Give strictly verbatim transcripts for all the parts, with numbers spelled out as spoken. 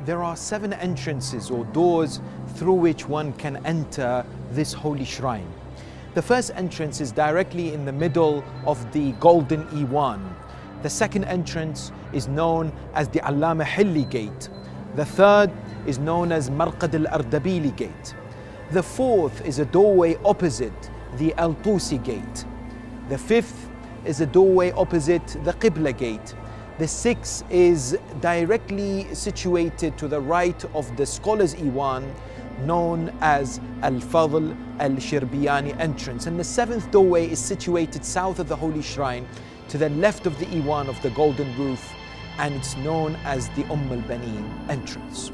there are seven entrances or doors through which one can enter this holy shrine. The first entrance is directly in the middle of the Golden Iwan. The second entrance is known as the Allama Hilli Gate. The third is known as Marqad al-Ardabili Gate. The fourth is a doorway opposite the Al-Tusi Gate. The fifth is a doorway opposite the Qibla Gate. The sixth is directly situated to the right of the Scholars Iwan, known as Al-Fadl Al-Shirbiyani entrance. And the seventh doorway is situated south of the Holy Shrine, to the left of the Iwan of the Golden Roof, and it's known as the Umm al-Banin entrance.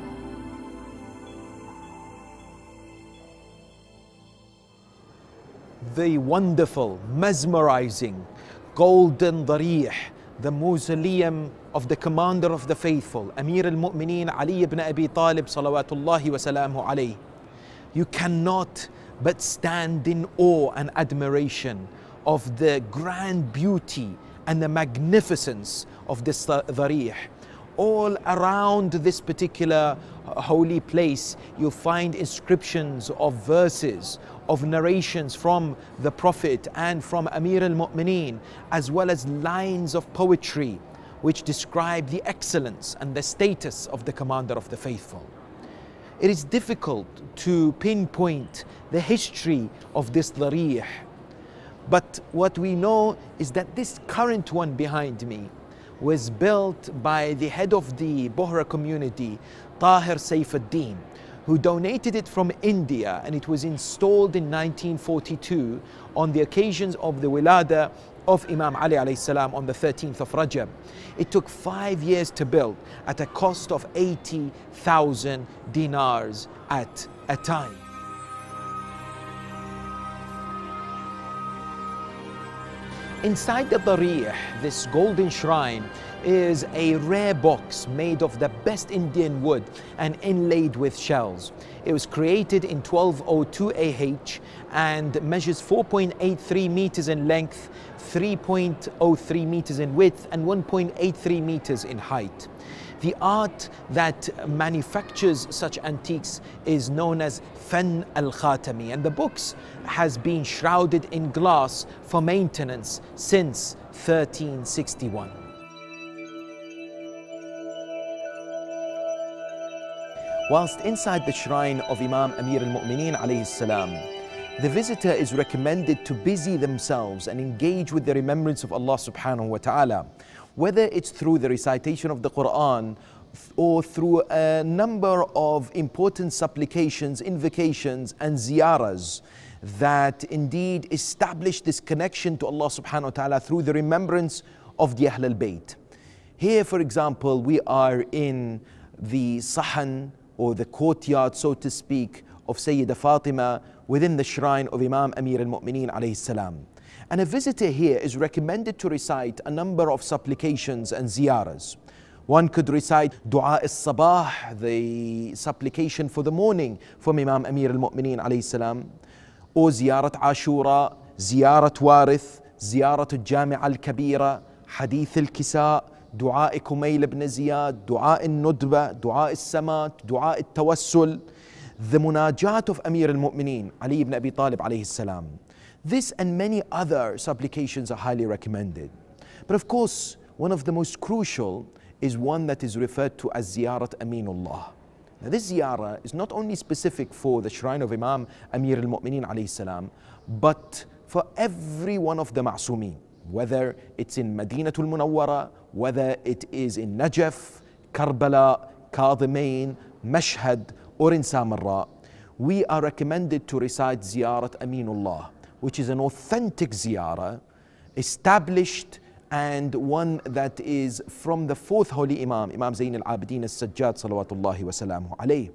The wonderful, mesmerizing Golden Darih, the mausoleum of the Commander of the Faithful, Amir al-Mu'mineen Ali ibn Abi Talib salawatullahi wa salamu alayhi. You cannot but stand in awe and admiration of the grand beauty and the magnificence of this Darih. All around this particular holy place, you'll find inscriptions of verses, of narrations from the Prophet and from Amir al-Mu'mineen, as well as lines of poetry which describe the excellence and the status of the Commander of the Faithful. It is difficult to pinpoint the history of this Darih, but what we know is that this current one behind me was built by the head of the Bohra community, Tahir Saifuddin, who donated it from India, and it was installed in nineteen forty-two on the occasions of the Wilada of Imam Ali alayhi salam on the thirteenth of Rajab. It took five years to build at a cost of eighty thousand dinars at a time. Inside the Darih, this golden shrine, is a rare box made of the best Indian wood and inlaid with shells. It was created in twelve oh two A H and measures four point eight three meters in length, three point oh three meters in width, and one point eight three meters in height. The art that manufactures such antiques is known as Fan al-Khatami, and the box has been shrouded in glass for maintenance since thirteen sixty-one. Whilst inside the shrine of Imam Amir al-Mu'mineen alayhi salam, the visitor is recommended to busy themselves and engage with the remembrance of Allah subhanahu wa ta'ala, whether it's through the recitation of the Quran or through a number of important supplications, invocations and ziyaras that indeed establish this connection to Allah subhanahu wa ta'ala through the remembrance of the Ahl al-Bayt. Here, for example, we are in the Sahan, or the courtyard, so to speak, of Sayyida Fatima within the shrine of Imam Amir al-Mu'mineen alayhi salam. And a visitor here is recommended to recite a number of supplications and ziyaras. One could recite Dua al-Sabah, the supplication for the morning from Imam Amir al-Mu'mineen alayhi salam, or Ziyarat Ashura, Ziyarat Warith, Ziyarat al-Jami' al-Kabira, Hadith al-Kisa, Dua Kumayl ibn Ziyad, Dua al-Nudba, Dua al-Samat, Dua al-Tawassul, the Munajat of Amir al-Mu'mineen, Ali ibn Abi Talib alayhi salam. This and many other supplications are highly recommended. But of course, one of the most crucial is one that is referred to as Ziyarat Aminullah. Now this ziyarah is not only specific for the shrine of Imam Amir al-Mu'mineen alayhi salam, but for every one of the Ma'sumeen, whether it's in Madinatul Munawwara, whether it is in Najaf, Karbala, Kadhimain, Mashhad, or in Samarra. We are recommended to recite Ziyarat Aminullah, which is an authentic ziyarah, established, and one that is from the fourth holy Imam, Imam Zayn al-Abidin al-Sajjad salawatullahi wa salamuhu alayhi.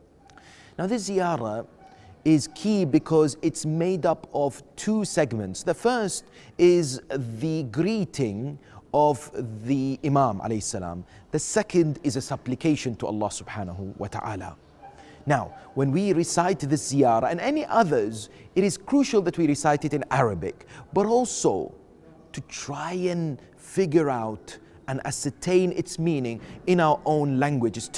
Now this ziyarah is key because it's made up of two segments. The first is the greeting of the Imam alayhi salam. The second is a supplication to Allah subhanahu wa ta'ala. Now, when we recite this ziyarah and any others, it is crucial that we recite it in Arabic, but also to try and figure out and ascertain its meaning in our own languages.